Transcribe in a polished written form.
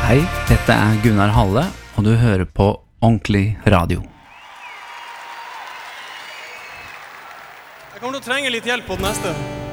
Hei, dette Gunnar Halle, og du hører på Ordentlig Radio. Jeg kommer til å trenge litt hjelp på den neste.